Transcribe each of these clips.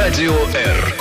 Радио Р.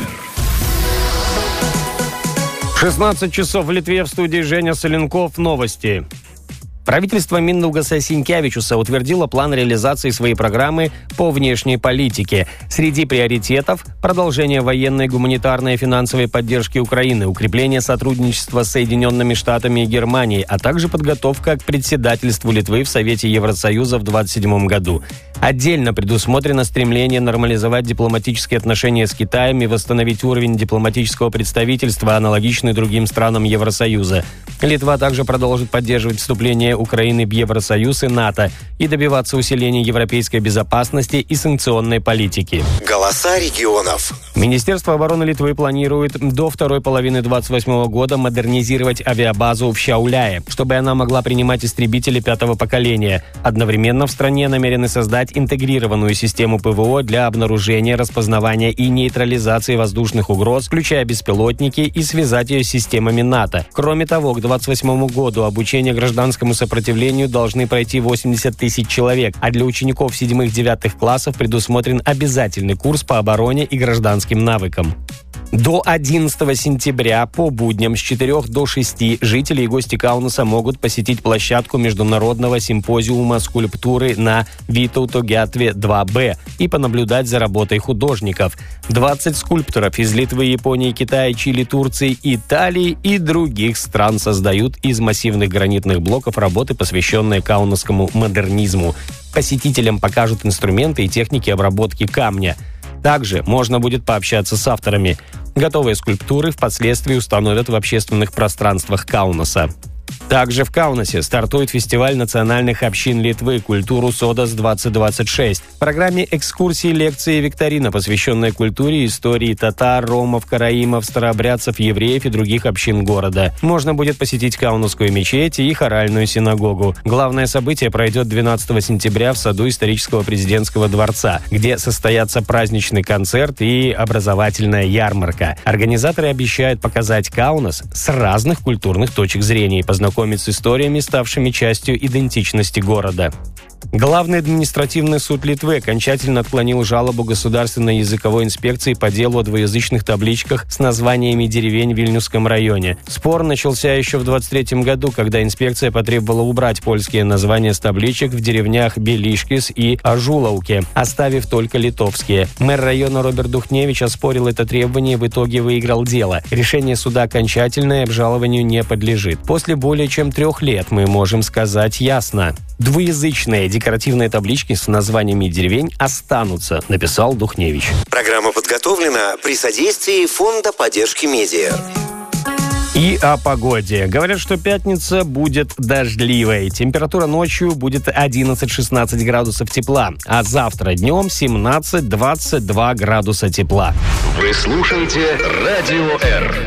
16 часов в Литве, в студии Женя Соленков. Новости. Правительство Миндаугаса Синкевичуса утвердило план реализации своей программы по внешней политике. Среди приоритетов – продолжение военной, гуманитарной и финансовой поддержки Украины, укрепление сотрудничества с Соединенными Штатами и Германией, а также подготовка к председательству Литвы в Совете Евросоюза в 2027 году. Отдельно предусмотрено стремление нормализовать дипломатические отношения с Китаем и восстановить уровень дипломатического представительства, аналогичный другим странам Евросоюза. Литва также продолжит поддерживать вступление Украины в Евросоюз и НАТО и добиваться усиления европейской безопасности и санкционной политики. Голоса регионов. Министерство обороны Литвы планирует до второй половины 2028 года модернизировать авиабазу в Šiauliai, чтобы она могла принимать истребители пятого поколения. Одновременно в стране намерены создать интегрированную систему ПВО для обнаружения, распознавания и нейтрализации воздушных угроз, включая беспилотники, и связать ее с системами НАТО. Кроме того, к 2028 году обучение гражданскому сопротивлению должны пройти 80 тысяч человек, а для учеников 7-9 классов предусмотрен обязательный курс по обороне и гражданским навыкам. До 11 сентября по будням с 4 до 6 жители и гости Каунаса могут посетить площадку международного симпозиума скульптуры на Vytauto 2Б и понаблюдать за работой художников. 20 скульпторов из Литвы, Японии, Китая, Чили, Турции, Италии и других стран создают из массивных гранитных блоков работы, посвященные каунасскому модернизму. Посетителям покажут инструменты и техники обработки камня. Также можно будет пообщаться с авторами. Готовые скульптуры впоследствии установят в общественных пространствах Каунаса. Также в Каунасе стартует фестиваль национальных общин Литвы «Культуру Содас-2026». В программе экскурсии, лекции и викторина, посвященная культуре и истории татар, ромов, караимов, старообрядцев, евреев и других общин города. Можно будет посетить Каунасскую мечеть и хоральную синагогу. Главное событие пройдет 12 сентября в саду исторического президентского дворца, где состоятся праздничный концерт и образовательная ярмарка. Организаторы обещают показать Каунас с разных культурных точек зрения и познакомить с историями, ставшими частью идентичности города. Главный административный суд Литвы окончательно отклонил жалобу Государственной языковой инспекции по делу о двуязычных табличках с названиями деревень в Вильнюсском районе. Спор начался еще в 2023 году, когда инспекция потребовала убрать польские названия с табличек в деревнях Белишкис и Ажулауке, оставив только литовские. Мэр района Роберт Духневич оспорил это требование и в итоге выиграл дело. Решение суда окончательное и обжалованию не подлежит. После более чем 3 лет мы можем сказать ясно: двуязычные декоративные таблички с названиями деревень останутся, написал Духневич. Программа подготовлена при содействии Фонда поддержки медиа. И о погоде. Говорят, что пятница будет дождливой. Температура ночью будет 11-16 градусов тепла, а завтра днем 17-22 градуса тепла. Вы слушаете Радио Р.